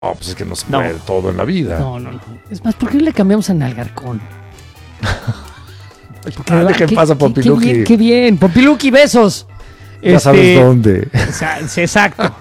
No, pues es que no se puede todo en la vida. No. Es más, ¿por qué no le cambiamos a Nalgarcón? Dejen pasar Pompiluki. Qué bien. Pompiluki, besos. Ya sabes dónde. Exacto.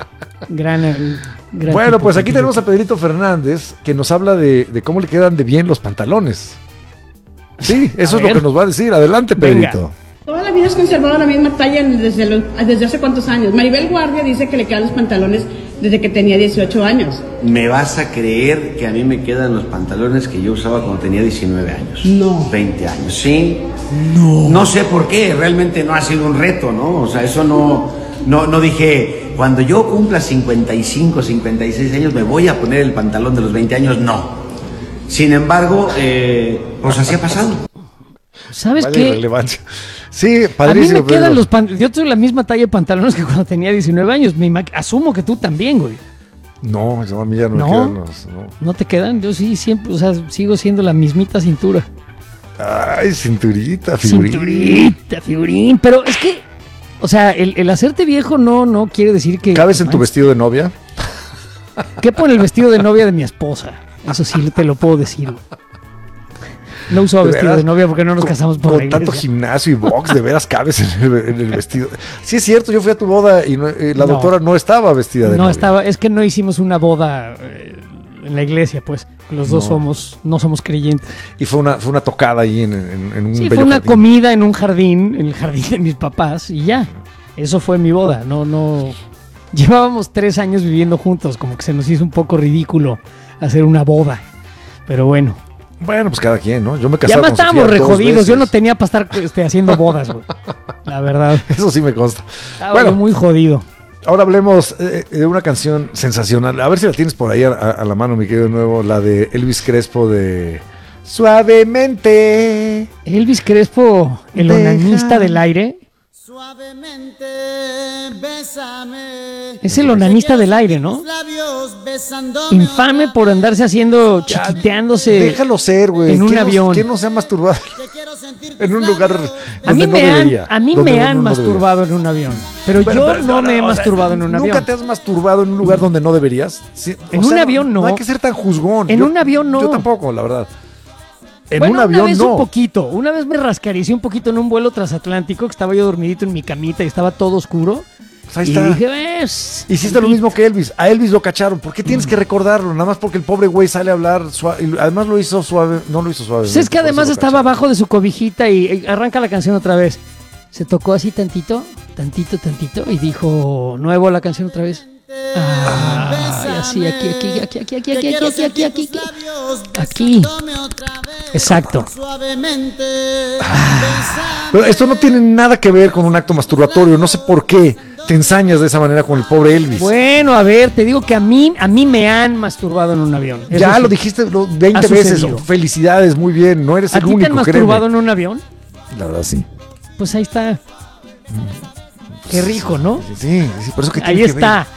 Gran bueno, pues aquí tenemos a Pedrito Fernández, que nos habla de cómo le quedan de bien los pantalones. Sí, eso es lo que nos va a decir. Adelante, Pedrito. Venga. Toda la vida has conservado la misma talla desde hace cuántos años. Maribel Guardia dice que le quedan los pantalones desde que tenía 18 años. ¿Me vas a creer que a mí me quedan los pantalones que yo usaba cuando tenía 19 años? No. 20 años, ¿sí? No. No sé por qué, realmente no ha sido un reto, ¿no? O sea, eso no dije, cuando yo cumpla 55, 56 años me voy a poner el pantalón de los 20 años, no. Sin embargo, pues así ha pasado. ¿Sabes Vale, qué? Relevancia. Sí, padrísimo. A mí me quedan los pantalones. Yo tengo la misma talla de pantalones que cuando tenía 19 años. Asumo que tú también, güey. No, a mí ya no me quedan los. ¿No te quedan? Yo sí, siempre, o sea, sigo siendo la mismita cintura. Ay, cinturita, figurín. Cinturita, figurín. Pero es que, o sea, el hacerte viejo no quiere decir que. ¿Cabes en tu vestido de novia? ¿Qué pone el vestido de novia de mi esposa? Eso sí te lo puedo decir. No uso vestido de novia porque no nos casamos por la iglesia. Con tanto gimnasio y box, de veras cabes en el vestido. Sí, es cierto, yo fui a tu boda y la doctora no estaba vestida de novia. No estaba, es que no hicimos una boda en la iglesia, pues. Los dos no somos creyentes. Y fue una tocada ahí en un sí, bello fue una jardín. comida en un jardín, en el jardín de mis papás, y ya. Eso fue mi boda. No. Llevábamos 3 años viviendo juntos, como que se nos hizo un poco ridículo hacer una boda. Pero bueno. Bueno, pues cada quien, ¿no? Yo me casé Ya con estábamos Sofía 2 rejodidos. veces. Yo no tenía para estar haciendo bodas, güey. La verdad. Eso sí me consta. Bueno, muy jodido. Ahora hablemos de una canción sensacional. A ver si la tienes por ahí a la mano, mi querido de nuevo. La de Elvis Crespo de Suavemente. Elvis Crespo, el onanista del aire. Suavemente, bésame. Es el onanista del aire, ¿no? Infame por andarse haciendo, chiquiteándose. Déjalo ser, güey. En un avión. ¿Quién no se ha masturbado en un lugar A mí donde no debería? a mí me han masturbado en un avión. Pero yo no me he masturbado en un avión. ¿Nunca te has masturbado en un lugar donde no deberías? Sí, en un avión no. No hay que ser tan juzgón. En un avión no. Yo tampoco, la verdad. En bueno, un avión una vez no. un poquito. Una vez me rascaricé un poquito en un vuelo transatlántico, que estaba yo dormidito en mi camita y estaba todo oscuro. Pues ahí está. Y dije, hiciste lo mismo que Elvis. A Elvis lo cacharon. ¿Por qué tienes que recordarlo? Nada más porque el pobre güey sale a hablar suave. Y además lo hizo suave. No lo hizo suave. Pues es que además estaba abajo de su cobijita y arranca la canción otra vez. Se tocó así tantito y dijo, nuevo la canción otra vez. Y así, aquí. Exacto. Pero esto no tiene nada que ver con un acto masturbatorio. No sé por qué te ensañas de esa manera con el pobre Elvis. Bueno, a ver, te digo que a mí me han masturbado en un avión. Eso Ya sí. lo dijiste 20 veces. Felicidades, muy bien. No eres el único. ¿A ti te han masturbado en un avión? La verdad, sí. Pues ahí está. Qué rico, ¿no? Sí, por eso que ahí está.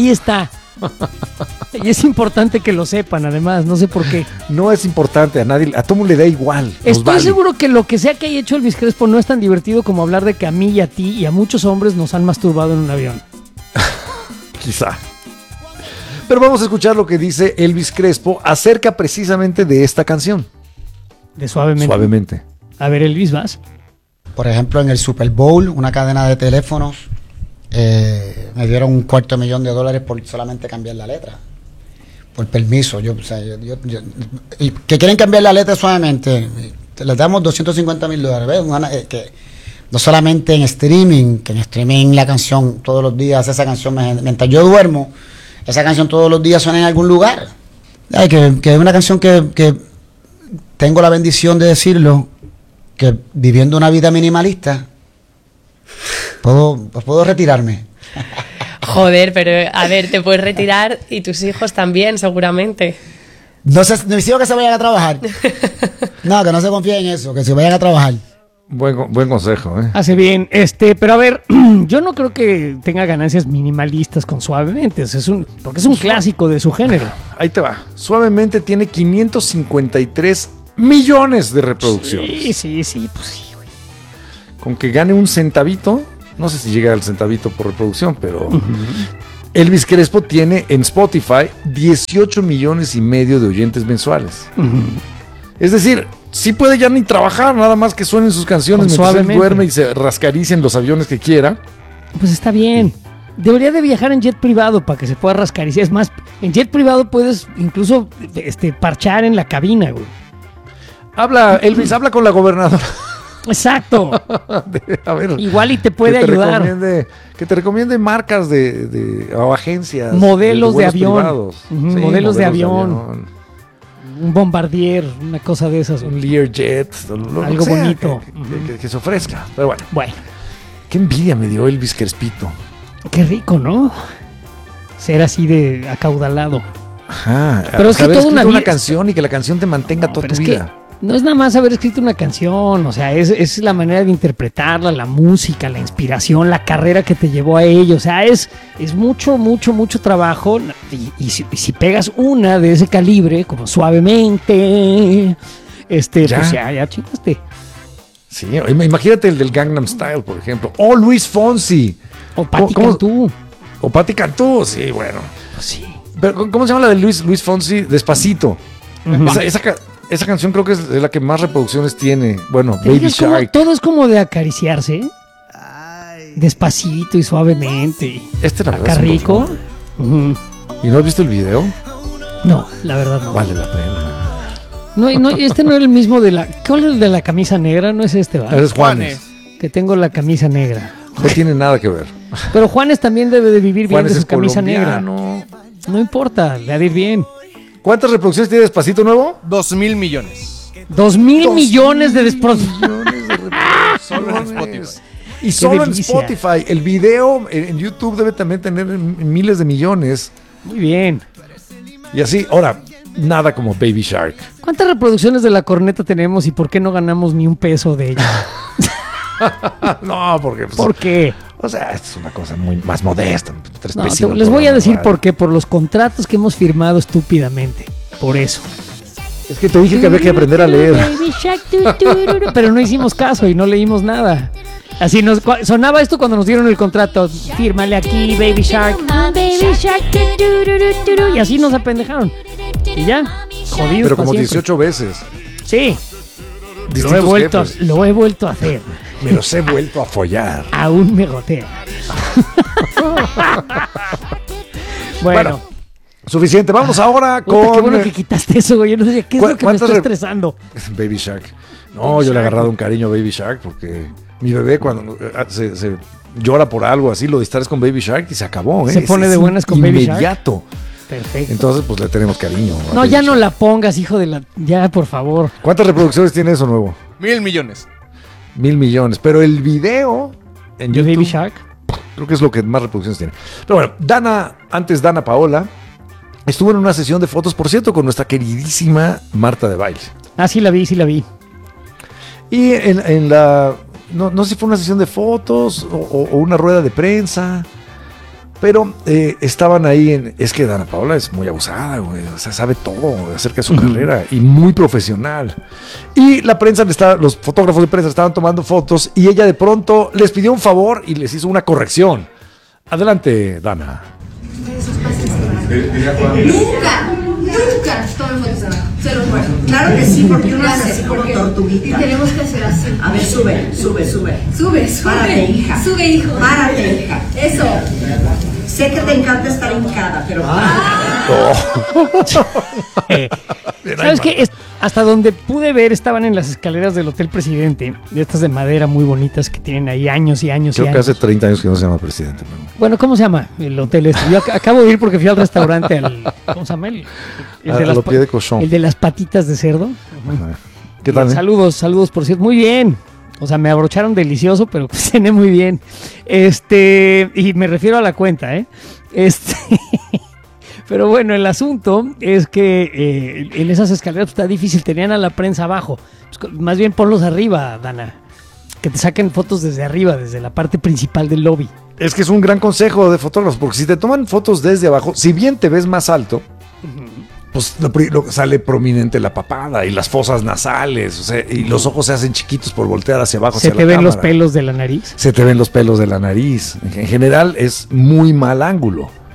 Y es importante que lo sepan, además, no sé por qué. No es importante, a nadie, a todo mundo le da igual. Estoy seguro que lo que sea que haya hecho Elvis Crespo no es tan divertido como hablar de que a mí y a ti y a muchos hombres nos han masturbado en un avión. Quizá. Pero vamos a escuchar lo que dice Elvis Crespo acerca precisamente de esta canción. De Suavemente. A ver, Elvis, ¿vas? Por ejemplo, en el Super Bowl, una cadena de teléfonos, me dieron $250,000 por solamente cambiar la letra. Por permiso. Y que quieren cambiar la letra suavemente, les damos $250,000. ¿Ves? Que no solamente en streaming, que en streaming la canción todos los días, esa canción, mientras yo duermo, esa canción todos los días suena en algún lugar. Que es una canción que tengo la bendición de decirlo, que viviendo una vida minimalista puedo retirarme. Joder, pero a ver, te puedes retirar y tus hijos también, seguramente. No mis hijos que se vayan a trabajar. No, que no se confíen en eso, que se vayan a trabajar. Buen consejo, ¿eh? Hace bien, pero a ver, yo no creo que tenga ganancias minimalistas con Suavemente, porque es un clásico de su género. Ahí te va. Suavemente tiene 553 millones de reproducciones. Sí, pues sí, güey. Con que gane un centavito, no sé si llega al centavito por reproducción, pero Elvis Crespo tiene en Spotify 18 millones y medio de oyentes mensuales. Es decir, sí puede ya ni trabajar, nada más que suenen sus canciones mientras él duerme y se rascaricia en los aviones que quiera. Pues está bien. Debería de viajar en jet privado para que se pueda rascariciar. Es más, en jet privado puedes incluso parchar en la cabina, güey. Elvis, habla con la gobernadora. Exacto. A ver, igual y te puede ayudar. Que te recomiende marcas o agencias. Modelos de avión. Sí, modelos de avión. Un Bombardier, una cosa de esas. Un Learjet. Algo bonito. Que se ofrezca. Pero bueno. Bueno. Qué envidia me dio Elvis Crespito. Qué rico, ¿no? Ser así de acaudalado. Ajá. Pero es que toda una canción y que la canción te mantenga toda tu vida. No es nada más haber escrito una canción, o sea, es la manera de interpretarla, la música, la inspiración, la carrera que te llevó a ello. O sea, es mucho, mucho, mucho trabajo. Y si pegas una de ese calibre, como Suavemente, pues ya chingaste. Sí, imagínate el del Gangnam Style, por ejemplo. O Luis Fonsi. O Patti Cantú. O Patti Cantú, sí, bueno. Pues sí. Pero, ¿cómo se llama la de Luis Fonsi? Despacito. Esa canción creo que es la que más reproducciones tiene. Bueno, Baby Shark. Todo es como de acariciarse. Despacito y suavemente. La acá rico. ¿Y no has visto el video? No, la verdad no. Vale la pena. No, este no era el mismo ¿cuál es el de la camisa negra? No es este, ¿va? Es Juanes. Que tengo la camisa negra. No tiene nada que ver. Pero Juanes también debe de vivir bien Juanes de su camisa negra. No importa, le ha de ir bien. ¿Cuántas reproducciones tiene Despacito nuevo? 2,000 millones. 2,000 millones de Solo en Spotify. Y solo en Spotify. El video en YouTube debe también tener miles de millones. Muy bien. Y así, ahora, nada como Baby Shark. ¿Cuántas reproducciones de La Corneta tenemos y por qué no ganamos ni un peso de ella? No, porque... ¿Por qué? O sea, es una cosa muy más modesta. Les voy a decir por qué. Por los contratos que hemos firmado estúpidamente. Por eso. Es que te dije que había que aprender a leer. Pero no hicimos caso y no leímos nada. Así sonaba esto cuando nos dieron el contrato. Fírmale aquí, Baby Shark. Baby Shark. Y así nos apendejaron. Y ya, jodidos. Pero como 18 veces. Sí. Lo he vuelto a hacer. Me los he vuelto a follar. Aún me gotea. Bueno. Suficiente. Vamos ahora con... Qué bueno que quitaste eso, güey. Yo no sé qué es lo que me está estresando. Baby Shark. No, yo le he agarrado un cariño a Baby Shark porque mi bebé cuando se llora por algo así, lo distraes con Baby Shark y se acabó. Se pone de buenas con Baby Shark. Inmediato. Perfecto. Entonces, pues le tenemos cariño. No, ya no la pongas, hijo de la... Ya, por favor. ¿Cuántas reproducciones tiene eso nuevo? 1,000 millones. 1,000 millones. Pero el video en YouTube... Baby Shark. Creo que es lo que más reproducciones tiene. Pero bueno, Dana Paola, estuvo en una sesión de fotos, por cierto, con nuestra queridísima Marta de Baile. Ah, sí la vi. Y en la... No sé si fue una sesión de fotos o una rueda de prensa... Pero estaban ahí es que Dana Paola es muy abusada, güey. O sea, sabe todo acerca de su carrera y muy profesional. Y la prensa los fotógrafos de prensa estaban tomando fotos y ella de pronto les pidió un favor y les hizo una corrección. Adelante, Dana. Nunca tomen fotos abajo. Se los muero. Claro que sí, porque uno hace así como tortuguita. Y tenemos que hacer así. A ver, sube. Párate, hija. Sube, hijo. Párate, hija. Eso. Sé que te encanta estar hincada, pero... ¿Sabes qué? Hasta donde pude ver estaban en las escaleras del Hotel Presidente, de estas de madera muy bonitas que tienen ahí años y años. Creo que hace 30 años que no se llama Presidente. Pero... Bueno, ¿cómo se llama el hotel este? Yo acabo de ir porque fui al restaurante ¿cómo se llama? El de las patitas de cerdo. ¿Qué tal? Saludos, por cierto. Muy bien. O sea, me abrocharon delicioso, pero cené muy bien. Y me refiero a la cuenta, Pero bueno, el asunto es que en esas escaleras está difícil, tenían a la prensa abajo. Pues, más bien ponlos arriba, Dana. Que te saquen fotos desde arriba, desde la parte principal del lobby. Es que es un gran consejo de fotógrafos, porque si te toman fotos desde abajo, si bien te ves más alto, pues sale prominente la papada y las fosas nasales, o sea, y los ojos se hacen chiquitos por voltear hacia abajo. ¿Se te ven los pelos de la nariz? Se te ven los pelos de la nariz. En general es muy mal ángulo.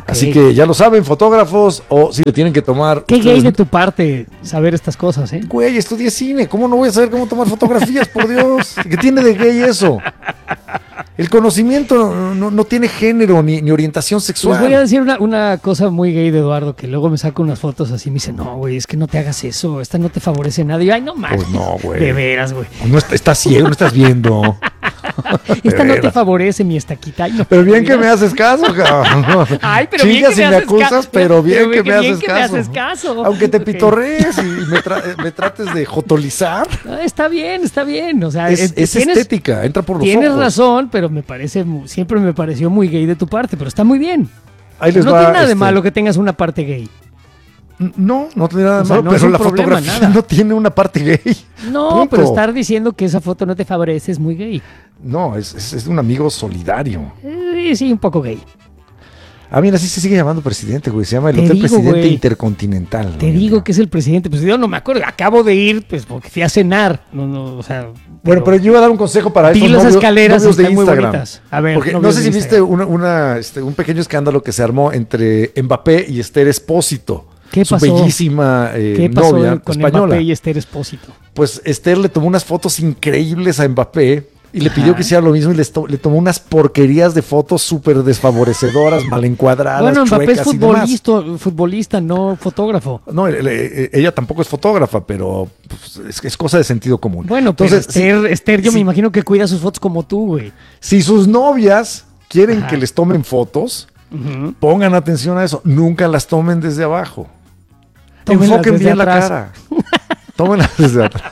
Así que ya lo saben, fotógrafos, o si le tienen que tomar... Qué gay de tu parte saber estas cosas, ¿eh? Güey, estudié cine, ¿cómo no voy a saber cómo tomar fotografías, por Dios? ¿Qué tiene de gay eso? El conocimiento no tiene género ni orientación sexual. Les voy a decir una cosa muy gay de Eduardo, que luego me saca unas fotos así y me dice, no, güey, es que no te hagas eso, esta no te favorece nada. Y yo, ay, no mames. Pues no, güey. De veras, güey. No estás ciego, no estás viendo. Esta no te favorece, mi estaquita. Ay, no, pero bien que me haces caso, cabrón. Ay, pero Chingas bien que y me acusas, pero bien que me haces caso. Aunque te pitorrees y me trates de jotolizar. No, está bien. O sea, es estética, entra por los ojos. Tienes razón, pero siempre me pareció muy gay de tu parte, pero está muy bien. Ahí les no va, tiene nada de malo que tengas una parte gay. No tiene nada de malo, no pero es un la problema, fotografía nada. no tiene una parte gay. No, Punto. pero estar diciendo que esa foto no te favorece es muy gay. No, es un amigo solidario. Sí, un poco gay. Ah, mira, así se sigue llamando presidente, güey. Se llama el Hotel Presidente Intercontinental. Te digo que es el presidente. Pues yo no me acuerdo. Acabo de ir, pues, porque fui a cenar. No, o sea... Bueno, pero yo iba a dar un consejo para vi esos las escaleras novios de están muy Instagram. bonitas. A ver, porque no sé si viste un pequeño escándalo que se armó entre Mbappé y Esther Espósito. ¿Qué su pasó? Bellísima ¿Qué pasó novia con española. Mbappé y Esther Espósito? Pues Esther le tomó unas fotos increíbles a Mbappé y le pidió que hiciera lo mismo y le tomó unas porquerías de fotos súper desfavorecedoras, mal encuadradas, bueno, Mbappé es chuecas futbolista, no fotógrafo. No, ella tampoco es fotógrafa, pero pues, es cosa de sentido común. Bueno, entonces Esther, yo me imagino que cuida sus fotos como tú, güey. Si sus novias quieren que les tomen fotos, pongan atención a eso. Nunca las tomen desde abajo. Enfoquen bien la cara. Tómenlas desde atrás.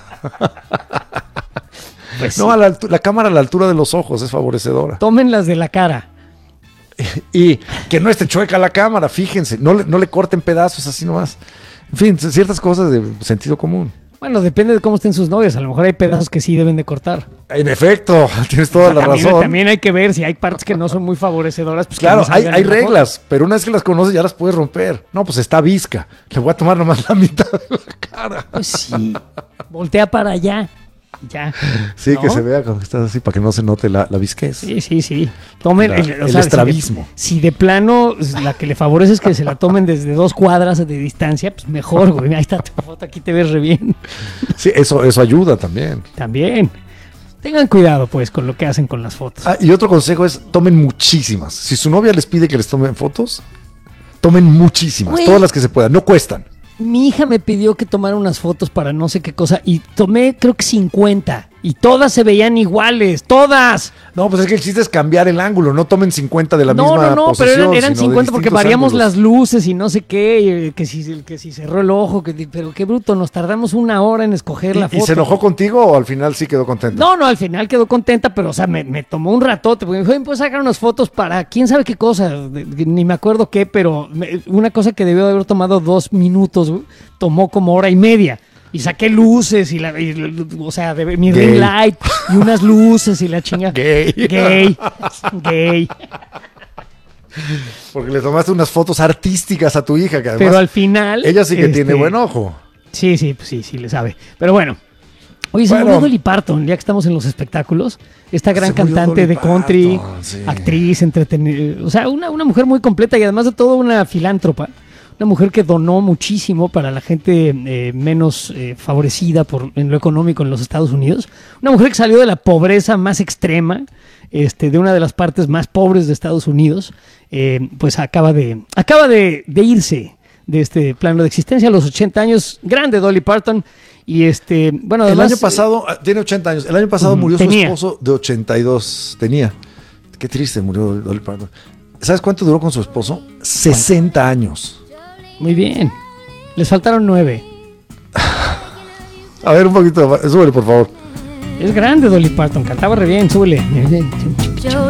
Pues no, la cámara a la altura de los ojos es favorecedora. Tómenlas de la cara. Y que no esté chueca la cámara, fíjense. No le corten pedazos así nomás. En fin, ciertas cosas de sentido común. Bueno, depende de cómo estén sus novias. A lo mejor hay pedazos que sí deben de cortar. En efecto, tienes toda la razón. También hay que ver si hay partes que no son muy favorecedoras. Pues claro, que no hay reglas, pero una vez que las conoces ya las puedes romper. No, pues está visca. Le voy a tomar nomás la mitad de la cara. Pues sí, voltea para allá. Ya. Sí, ¿no? que se vea cuando estás así para que no se note la visquez. Sí. Tomen el estrabismo. Si de plano la que le favorece es que se la tomen desde 2 cuadras de distancia, pues mejor, güey. Ahí está tu foto, aquí te ves re bien. Sí, eso ayuda también. También. Tengan cuidado, pues, con lo que hacen con las fotos. Y otro consejo es, tomen muchísimas. Si su novia les pide que les tomen fotos, tomen muchísimas, Güey. todas las que se puedan, no cuestan. Mi hija me pidió que tomara unas fotos para no sé qué cosa y tomé creo que 50 y todas se veían iguales, todas. No, pues es que el chiste es cambiar el ángulo, no tomen 50 de la misma No, posesión, pero eran sino de 50 porque distintos variamos ángulos. las luces y no sé qué, que si cerró el ojo, pero qué bruto, nos tardamos 1 hora en escoger la ¿Y foto. se enojó contigo o al final sí quedó contenta? No, al final quedó contenta, pero o sea, me tomó un ratote, porque me dijo, ¿puedes sacar unas fotos para quién sabe qué cosa? Ni me acuerdo qué, pero una cosa que debió de haber tomado 2 minutos, tomó como 1:30. Y saqué luces o sea, mi ring light y unas luces y la chinga. Gay. Porque le tomaste unas fotos artísticas a tu hija, que además pero al final... ella sí que tiene buen ojo. Sí, le sabe. Pero bueno. Oye, se murió Dolly Parton, ya que estamos en los espectáculos. Esta gran cantante de country, actriz, entretenida. O sea, una mujer muy completa y además de todo una filántropa. Una mujer que donó muchísimo para la gente menos favorecida en lo económico en los Estados Unidos. Una mujer que salió de la pobreza más extrema, de una de las partes más pobres de Estados Unidos. Pues acaba de irse de este plano de existencia a los 80 años. Grande Dolly Parton. Y bueno, además, el año pasado, tiene 80 años. El año pasado murió su esposo de 82. Qué triste, murió Dolly Parton. ¿Sabes cuánto duró con su esposo? 60 años. Muy bien. Les faltaron 9. A ver, un poquito. Súbele, por favor. Es grande Dolly Parton. Cantaba re bien. Súbele.